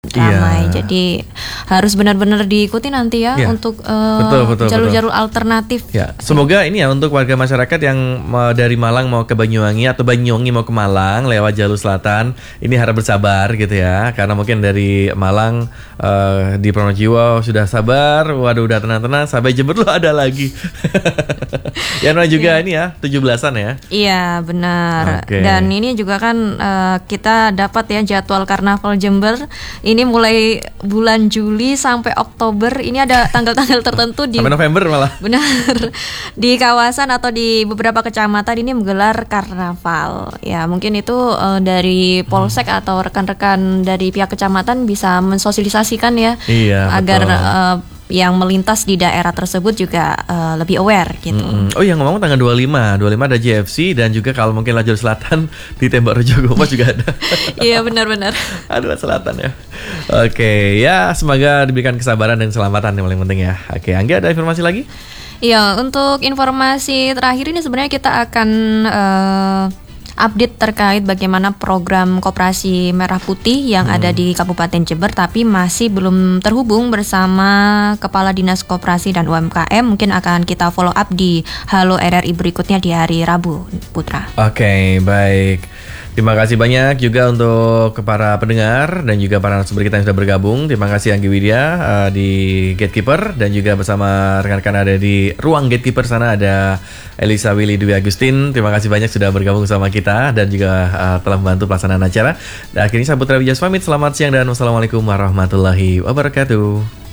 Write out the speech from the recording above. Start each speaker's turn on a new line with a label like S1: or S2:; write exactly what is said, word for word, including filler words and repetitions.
S1: ramai.
S2: Iya.
S1: Jadi harus benar-benar diikuti nanti ya
S2: Iya.
S1: untuk uh,
S2: Betul, betul,
S1: jalur-jalur alternatif.
S2: Ya, semoga ini ya untuk warga masyarakat yang mau dari Malang mau ke Banyuwangi atau Banyuwangi mau ke Malang lewat jalur selatan, ini harap bersabar gitu ya, karena mungkin dari Malang uh, di Pronojiwo sudah sabar, waduh udah tenang-tenang, sampai Jember lo ada lagi. Ya, nah juga
S1: Iya.
S2: ini ya tujuh belasan ya.
S1: Iya benar.
S2: Oke.
S1: Dan ini juga kan uh, kita dapat ya jadwal Karnaval Jember. Ini mulai bulan Juli sampai Oktober. Ini ada tanggal-tanggal tertentu di
S2: Sampai November malah.
S1: benar di kawasan atau di beberapa kecamatan ini menggelar karnaval. Ya mungkin itu uh, dari Polsek atau rekan-rekan dari pihak kecamatan bisa mensosialisasikan ya,
S2: Iya,
S1: agar
S2: betul.
S1: uh, yang melintas di daerah tersebut juga uh, lebih aware gitu.
S2: Mm-mm. Oh iya, ngomong tanggal dua puluh lima dua puluh lima ada J F C, dan juga kalau mungkin lajur selatan di Tembok Rejo Gomo juga ada.
S1: Iya benar-benar.
S2: Aduh, selatan ya. Oke, ya semoga diberikan kesabaran dan keselamatan yang paling penting ya. Oke, Anggi ada informasi lagi?
S1: Iya, untuk informasi terakhir ini sebenarnya kita akan uh, update terkait bagaimana program Koperasi Merah Putih yang
S2: Hmm.
S1: ada di Kabupaten Jember, tapi masih belum terhubung bersama Kepala Dinas Koperasi dan U M K M. Mungkin akan kita follow up di Halo R R I berikutnya di hari Rabu, Putra.
S2: Oke, baik. Terima kasih banyak juga untuk para pendengar dan juga para narasumber kita yang sudah bergabung. Terima kasih Anggi Widya uh, di Gatekeeper, dan juga bersama rekan-rekan ada di ruang Gatekeeper sana ada Elisa Willy Dwi Agustin. Terima kasih banyak sudah bergabung sama kita dan juga uh, telah membantu pelaksanaan acara. Dan akhirnya saya Putra Wijaya pamit. Selamat siang dan wassalamualaikum warahmatullahi wabarakatuh.